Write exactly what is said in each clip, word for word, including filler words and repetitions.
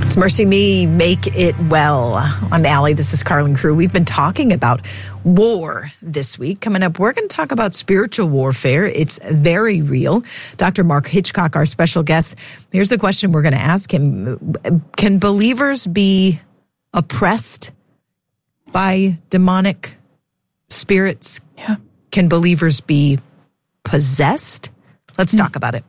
It's Mercy Me, Make It Well. I'm Allie. This is Carlin Crew. We've been talking about war this week. Coming up, we're going to talk about spiritual warfare. It's very real. Doctor Mark Hitchcock, our special guest. Here's the question we're going to ask him. Can believers be oppressed by demonic spirits? Yeah. Can believers be possessed? Let's mm. talk about it.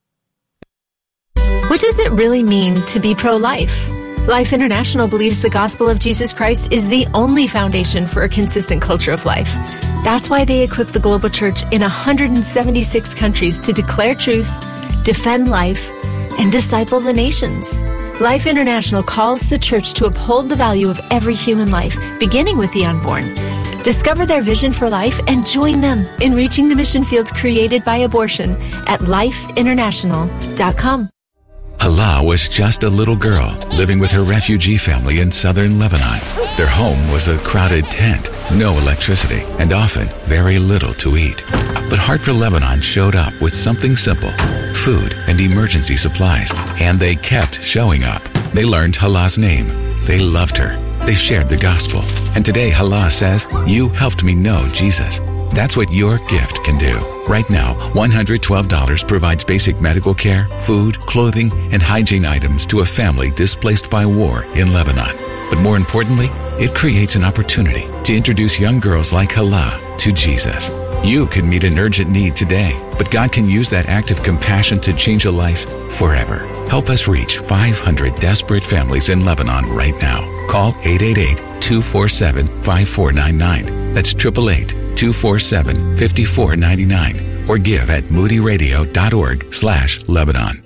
What does it really mean to be pro-life? Life International believes the gospel of Jesus Christ is the only foundation for a consistent culture of life. That's why they equip the global church in one hundred seventy-six countries to declare truth, defend life, and disciple the nations. Life International calls the church to uphold the value of every human life, beginning with the unborn. Discover their vision for life and join them in reaching the mission fields created by abortion at life international dot com. Hala was just a little girl living with her refugee family in southern Lebanon. Their home was a crowded tent, no electricity, and often very little to eat. But Heart for Lebanon showed up with something simple, food and emergency supplies, and they kept showing up. They learned Hala's name. They loved her. They shared the gospel. And today Hala says, "You helped me know Jesus." That's what your gift can do. Right now, one hundred twelve dollars provides basic medical care, food, clothing, and hygiene items to a family displaced by war in Lebanon. But more importantly, it creates an opportunity to introduce young girls like Hala to Jesus. You can meet an urgent need today, but God can use that act of compassion to change a life forever. Help us reach five hundred desperate families in Lebanon right now. Call eight eight eight, two four seven, five four nine nine. That's eight eight eight, two four seven, five four nine nine. Or give at moody radio dot org slash Lebanon.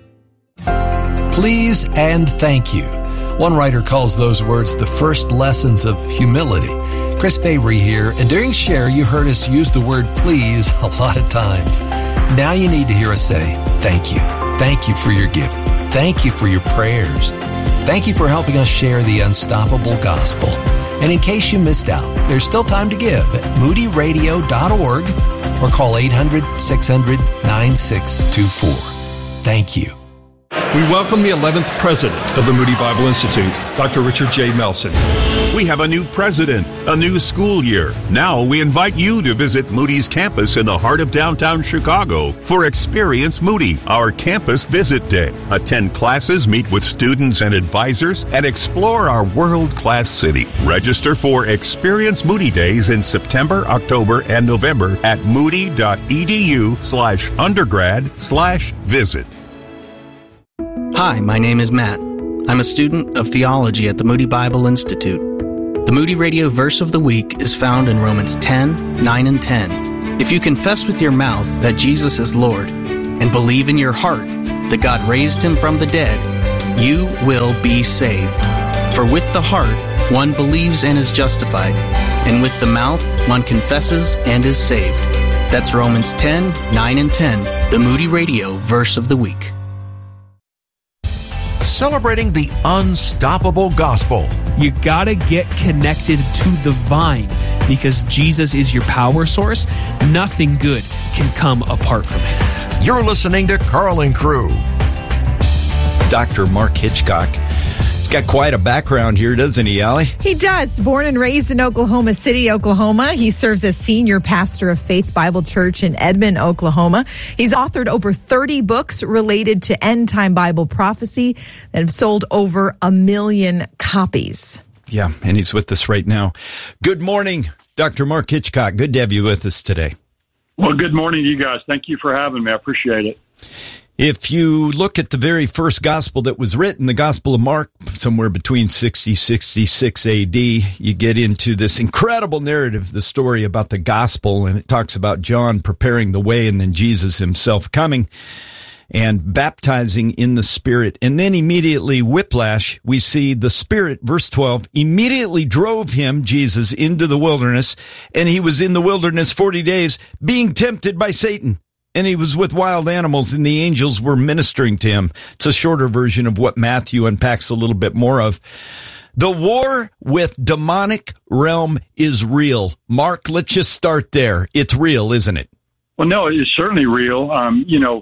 Please and thank you. One writer calls those words the first lessons of humility. Chris Fabry here, and during Share, you heard us use the word please a lot of times. Now you need to hear us say thank you. Thank you for your gift. Thank you for your prayers. Thank you for helping us share the unstoppable gospel. And in case you missed out, there's still time to give at moody radio dot org or call eight hundred, six hundred, nine six two four. Thank you. We welcome the eleventh president of the Moody Bible Institute, Doctor Richard J. Melson. We have a new president, a new school year. Now we invite you to visit Moody's campus in the heart of downtown Chicago for Experience Moody, our campus visit day. Attend classes, meet with students and advisors, and explore our world-class city. Register for Experience Moody Days in September, October, and November at moody.edu slash undergrad slash visit. Hi, my name is Matt. I'm a student of theology at the Moody Bible Institute. The Moody Radio Verse of the Week is found in Romans ten, nine, and ten. If you confess with your mouth that Jesus is Lord and believe in your heart that God raised him from the dead, you will be saved. For with the heart one believes and is justified, and with the mouth one confesses and is saved. That's Romans ten, nine, and ten, the Moody Radio Verse of the Week. Celebrating the unstoppable gospel. You gotta get connected to the vine because Jesus is your power source. Nothing good can come apart from him. You're listening to Carlin Crew. Doctor Mark Hitchcock. He's got quite a background here, doesn't he, Allie? He does. Born and raised in Oklahoma City, Oklahoma. He serves as senior pastor of Faith Bible Church in Edmond, Oklahoma. He's authored over thirty books related to end-time Bible prophecy that have sold over a million copies. Yeah, and he's with us right now. Good morning, Doctor Mark Hitchcock. Good to have you with us today. Well, good morning to you guys. Thank you for having me. I appreciate it. If you look at the very first gospel that was written, the Gospel of Mark, somewhere between sixty, sixty-six A D, you get into this incredible narrative, the story about the gospel, and it talks about John preparing the way and then Jesus himself coming and baptizing in the Spirit. And then immediately, whiplash, we see the Spirit, verse twelve, immediately drove him, Jesus, into the wilderness, and he was in the wilderness forty days, being tempted by Satan. And he was with wild animals, and the angels were ministering to him. It's a shorter version of what Matthew unpacks a little bit more of. The war with demonic realm is real. Mark, let's just start there. It's real, isn't it? Well, no, it's certainly real. Um, you know,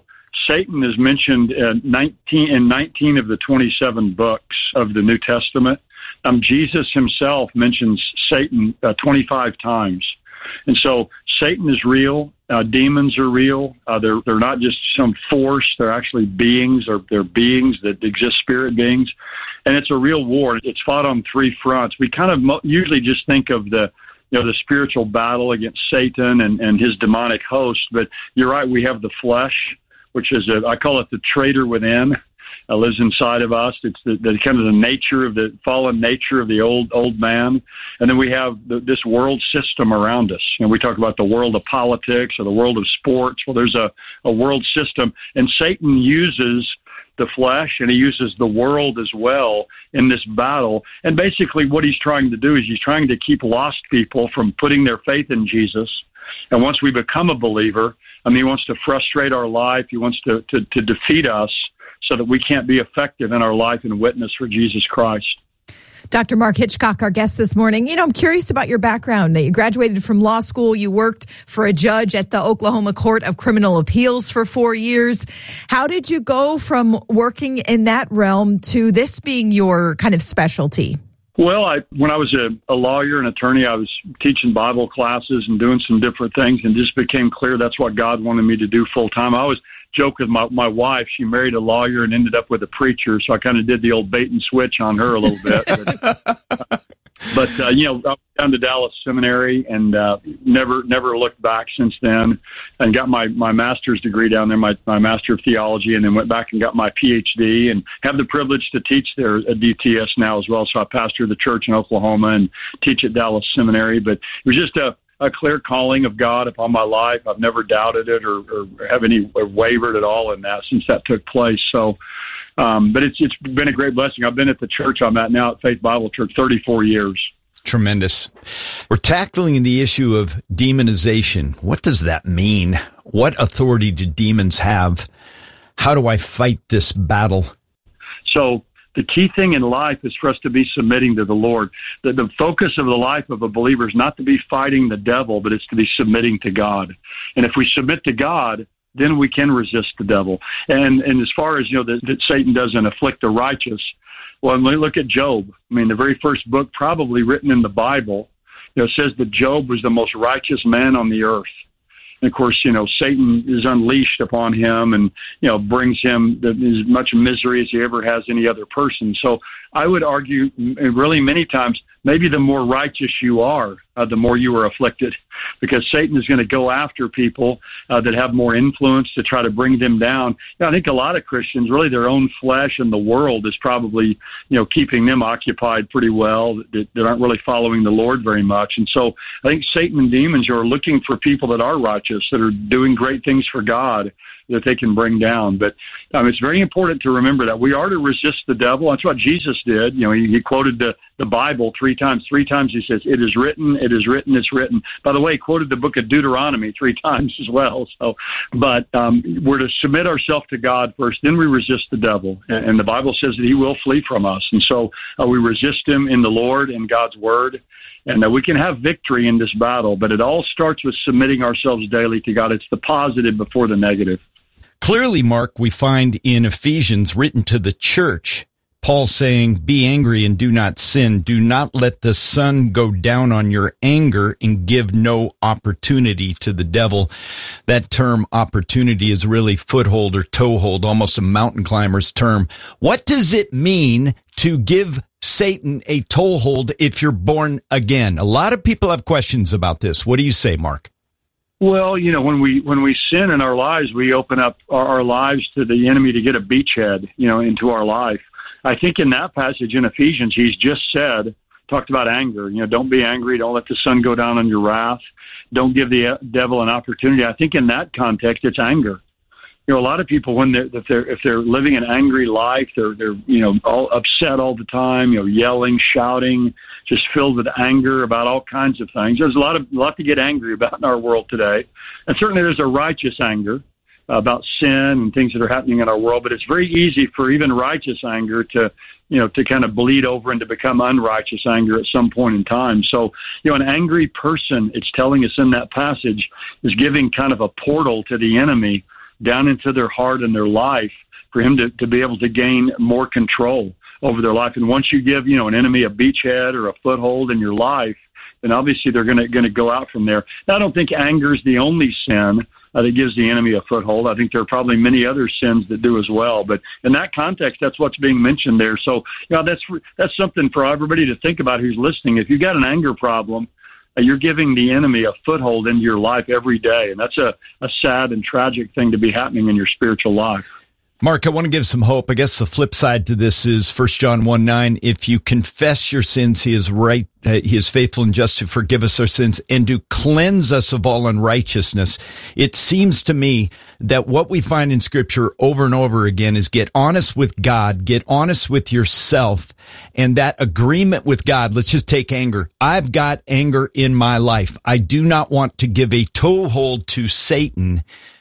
Satan is mentioned in nineteen, in nineteen of the twenty-seven books of the New Testament. Um, Jesus himself mentions Satan uh, twenty-five times. And so Satan is real. Uh, demons are real. Uh, they're they're not just some force. They're actually beings. They're, they're beings that exist, spirit beings. And it's a real war. It's fought on three fronts. We kind of mo- usually just think of the you know, the spiritual battle against Satan and, and his demonic host. But you're right, we have the flesh, which is, a, I call it the traitor within, uh, lives inside of us. It's the, the kind of the nature of the fallen nature of the old old man. And then we have the, this world system around us. And we talk about the world of politics or the world of sports. Well, there's a, a world system. And Satan uses the flesh, and he uses the world as well in this battle. And basically what he's trying to do is he's trying to keep lost people from putting their faith in Jesus. And once we become a believer, I mean, he wants to frustrate our life. He wants to, to, to defeat us so that we can't be effective in our life and witness for Jesus Christ. Doctor Mark Hitchcock, our guest this morning. You know, I'm curious about your background. You graduated from law school. You worked for a judge at the Oklahoma Court of Criminal Appeals for four years. How did you go from working in that realm to this being your kind of specialty? Well, I, when I was a, a lawyer and attorney, I was teaching Bible classes and doing some different things, and just became clear that's what God wanted me to do full time. I always joke with my, my wife. She married a lawyer and ended up with a preacher, so I kind of did the old bait and switch on her a little bit. But, but uh, you know, I went down to Dallas Seminary and uh, never never looked back since then, and got my, my master's degree down there, my, my Master of Theology, and then went back and got my P H D, and have the privilege to teach there at D T S now as well. So I pastor the church in Oklahoma and teach at Dallas Seminary. But it was just a a clear calling of God upon my life. I've never doubted it or, or have any or wavered at all in that since that took place. So, um, but it's it's been a great blessing. I've been at the church I'm at now at Faith Bible Church thirty-four years. Tremendous. We're tackling the issue of demonization. What does that mean? What authority do demons have? How do I fight this battle? So, the key thing in life is for us to be submitting to the Lord. The, the focus of the life of a believer is not to be fighting the devil, but it's to be submitting to God. And if we submit to God, then we can resist the devil. And and as far as, you know, that, that Satan doesn't afflict the righteous, well, when we look at Job, I mean, the very first book probably written in the Bible, you know, says that Job was the most righteous man on the earth. And of course, you know, Satan is unleashed upon him and, you know, brings him the, as much misery as he ever has any other person. So I would argue really many times, maybe the more righteous you are, uh, the more you are afflicted, because Satan is going to go after people uh, that have more influence to try to bring them down. You know, I think a lot of Christians, really their own flesh and the world is probably, you know, keeping them occupied pretty well, that, that aren't really following the Lord very much. And so I think Satan and demons are looking for people that are righteous, that are doing great things for God, that they can bring down. But um, it's very important to remember that we are to resist the devil. That's what Jesus did. You know, he, he quoted the, the Bible three times. Three times he says, "It is written, it is written, it's written." By the way, he quoted the book of Deuteronomy three times as well. So, but um, we're to submit ourselves to God first, then we resist the devil. And, and the Bible says that he will flee from us. And so uh, we resist him in the Lord and God's word. And uh, we can have victory in this battle, but it all starts with submitting ourselves daily to God. It's the positive before the negative. Clearly, Mark, we find in Ephesians, written to the church, Paul saying, "Be angry and do not sin. Do not let the sun go down on your anger and give no opportunity to the devil." That term opportunity is really foothold or toehold, almost a mountain climber's term. What does it mean to give Satan a toehold if you're born again? A lot of people have questions about this. What do you say, Mark? Well, you know, when we when we sin in our lives, we open up our, our lives to the enemy to get a beachhead, you know, into our life. I think in that passage in Ephesians, he's just said, talked about anger. You know, don't be angry. Don't let the sun go down on your wrath. Don't give the devil an opportunity. I think in that context, it's anger. You know, a lot of people, when they're, if they're if they're living an angry life, they're they're you know all upset all the time, you know, yelling, shouting, just filled with anger about all kinds of things. There's a lot of a lot to get angry about in our world today, and certainly there's a righteous anger about sin and things that are happening in our world. But it's very easy for even righteous anger to you know to kind of bleed over and to become unrighteous anger at some point in time. So you know, an angry person, it's telling us in that passage, is giving kind of a portal to the enemy down into their heart and their life for him to, to be able to gain more control over their life. And once you give, you know, an enemy a beachhead or a foothold in your life, then obviously they're going to going to go out from there. Now, I don't think anger is the only sin uh, that gives the enemy a foothold. I think there are probably many other sins that do as well. But in that context, that's what's being mentioned there. So, you know, that's that's something for everybody to think about who's listening. If you've got an anger problem, uh, you're giving the enemy a foothold into your life every day, and that's a, a sad and tragic thing to be happening in your spiritual life. Mark, I want to give some hope. I guess the flip side to this is First John one nine. If you confess your sins, he is right. Uh, he is faithful and just to forgive us our sins and to cleanse us of all unrighteousness. It seems to me that what we find in Scripture over and over again is get honest with God, get honest with yourself, and that agreement with God. Let's just take anger. I've got anger in my life. I do not want to give a toehold to Satan.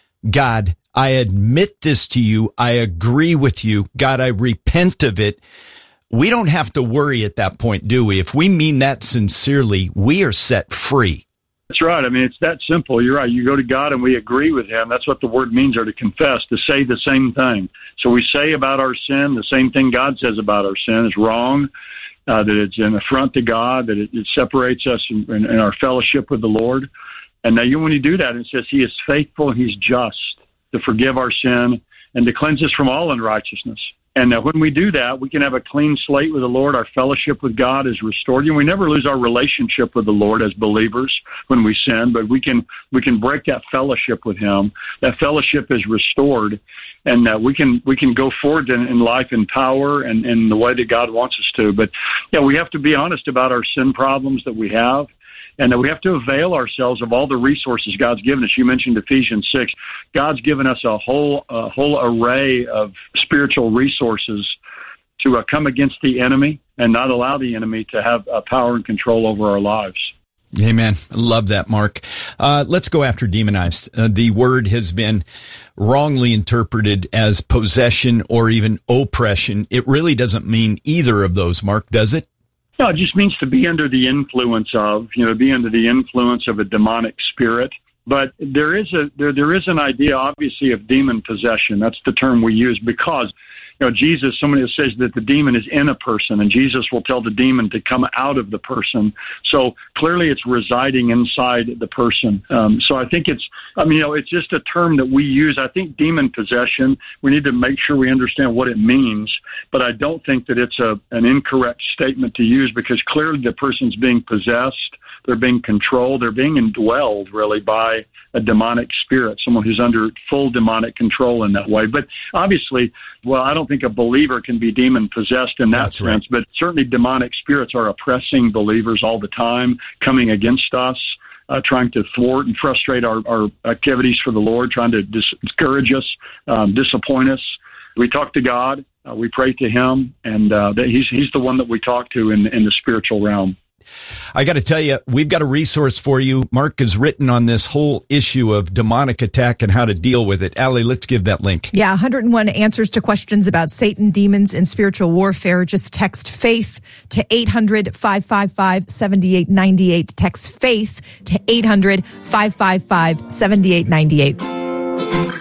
God, I admit this to you. I agree with you. God, I repent of it. We don't have to worry at that point, do we? If we mean that sincerely, we are set free. That's right. I mean, it's that simple. You're right. You go to God and we agree with him. That's what the word means, or to confess, to say the same thing. So we say about our sin the same thing God says about our sin is wrong, uh, that it's an affront to God, that it, it separates us in, in, in our fellowship with the Lord. And now you, when you do that, it says he is faithful and he's just to forgive our sin and to cleanse us from all unrighteousness. And uh, when we do that, we can have a clean slate with the Lord. Our fellowship with God is restored. And we never lose our relationship with the Lord as believers when we sin, but we can we can break that fellowship with him. That fellowship is restored, and uh, we can we can go forward in, in life in power and in the way that God wants us to. But yeah, we have to be honest about our sin problems that we have. And that we have to avail ourselves of all the resources God's given us. You mentioned Ephesians six. God's given us a whole a whole array of spiritual resources to uh, come against the enemy and not allow the enemy to have uh, power and control over our lives. Amen. Love that, Mark. Uh, let's go after demonized. Uh, the word has been wrongly interpreted as possession or even oppression. It really doesn't mean either of those, Mark, does it? No, it just means to be under the influence of, you know, be under the influence of a demonic spirit. But there is a there there is an idea, obviously, of demon possession. That's the term we use because, you know, Jesus, somebody says that the demon is in a person, and Jesus will tell the demon to come out of the person. So clearly it's residing inside the person. Um, so I think it's, I mean, you know, it's just a term that we use. I think demon possession, we need to make sure we understand what it means, but I don't think that it's a an incorrect statement to use because clearly the person's being possessed. They're being controlled. They're being indwelled, really, by a demonic spirit, someone who's under full demonic control in that way. But obviously, well, I don't think a believer can be demon-possessed in that That's sense, right. but certainly demonic spirits are oppressing believers all the time, coming against us, uh, trying to thwart and frustrate our, our activities for the Lord, trying to dis- discourage us, um, disappoint us. We talk to God, uh, we pray to him, and uh, that he's, he's the one that we talk to in, in the spiritual realm. I got to tell you, we've got a resource for you. Mark has written on this whole issue of demonic attack and how to deal with it. Allie, let's give that link. Yeah, one hundred one answers to questions about Satan, demons, and spiritual warfare. Just text FAITH to eight hundred, five five five, seven eight nine eight. Text FAITH to eight hundred, five five five, seven eight nine eight.